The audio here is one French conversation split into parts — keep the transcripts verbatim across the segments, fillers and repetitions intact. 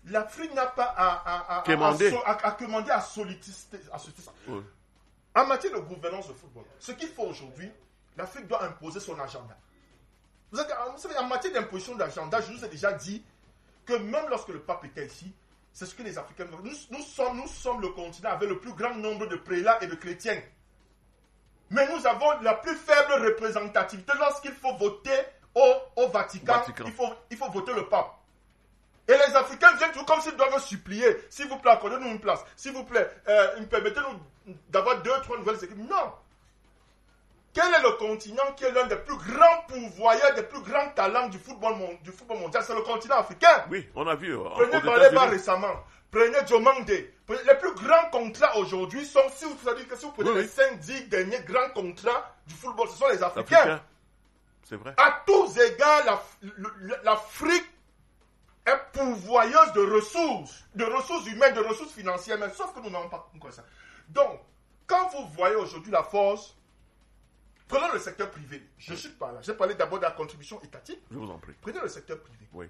l'Afrique n'a pas à, à, à, Quémander. à, à, à, à commander à solliciter. À solliciter. Oui. En matière de gouvernance de football, ce qu'il faut aujourd'hui, l'Afrique doit imposer son agenda. Vous, êtes, vous savez, en matière d'imposition d'agenda, je vous ai déjà dit que même lorsque le pape était ici, c'est ce que les Africains... Nous, nous, sommes, nous sommes le continent avec le plus grand nombre de prélats et de chrétiens. Mais nous avons la plus faible représentativité. Lorsqu'il faut voter au, au Vatican, Vatican. Il, faut, il faut voter le pape. Et les Africains viennent tout comme s'ils doivent supplier. S'il vous plaît, accordez-nous une place. S'il vous plaît, euh, permettez-nous d'avoir deux, trois nouvelles équipes. Non. Quel est le continent qui est l'un des plus grands pourvoyeurs, des plus grands talents du football, du football mondial? C'est le continent africain. Oui, on a vu. Prenez Baleba récemment. Prenez Diomande. Les plus grands contrats aujourd'hui sont, si vous, que si vous prenez oui, les cinq dix derniers grands contrats du football, ce sont les Africains. Africain. C'est vrai. À tous égards, l'Afrique est pourvoyeuse de ressources, de ressources humaines, de ressources financières, mais sauf que nous n'avons pas comme ça. Donc, quand vous voyez aujourd'hui la force, prenons le secteur privé. Je ne suis pas là. J'ai parlé d'abord de la contribution étatique. Je vous en prie. Prenez le secteur privé. Oui.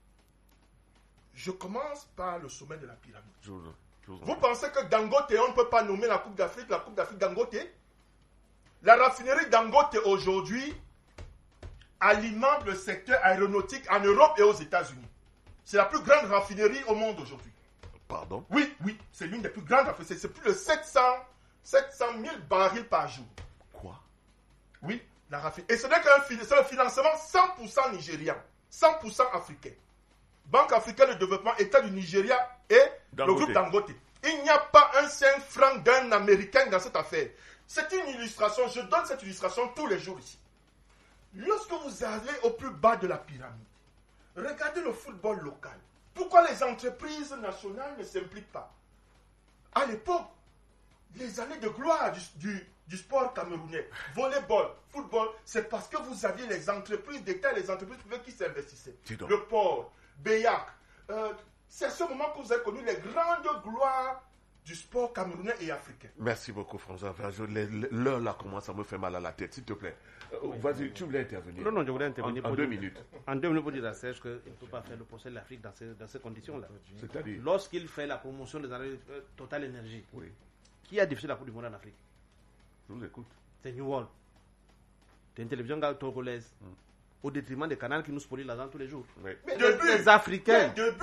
Je commence par le sommet de la pyramide. Je vous, je vous, vous pensez que Dangote, on ne peut pas nommer la Coupe d'Afrique, la Coupe d'Afrique Dangote? La raffinerie Dangote aujourd'hui alimente le secteur aéronautique en Europe et aux États-Unis. C'est la plus grande raffinerie au monde aujourd'hui. Pardon? Oui, oui, c'est l'une des plus grandes raffineries. C'est plus de sept cent mille barils par jour. Quoi? Oui, la raffinerie. Et ce n'est qu'un c'est le financement cent pour cent nigérian, cent pour cent africain. Banque africaine de développement, État du Nigeria et Dangote. Le groupe Dangote. Il n'y a pas un cinq francs d'un Américain dans cette affaire. C'est une illustration, je donne cette illustration tous les jours ici. Lorsque vous allez au plus bas de la pyramide, regardez le football local. Pourquoi les entreprises nationales ne s'impliquent pas? À l'époque, les années de gloire du, du, du sport camerounais, volleyball, football, c'est parce que vous aviez les entreprises d'État et les entreprises privées qui s'investissaient. Le port, Beyak, euh, c'est à ce moment que vous avez connu les grandes gloires du sport camerounais et africain. Merci beaucoup, François. L'heure là commence à me faire mal à la tête, s'il te plaît. Euh, oui, vas-y, tu voulais intervenir. Non, non, je voulais intervenir. En, en pour deux dire, minutes. En deux minutes pour dire à Serge qu'il ne peut pas faire le procès de l'Afrique dans ces, dans ces conditions-là. C'est-à-dire? Lorsqu'il fait la promotion des arrêts euh, Total Énergie, oui. Qui a diffusé la Coupe du Monde en Afrique? Je vous écoute. C'est New World. C'est une télévision togolaise. Mm. Au détriment des canaux qui nous spolient l'argent tous les jours. Oui. Mais les, depuis, les Africains. Depuis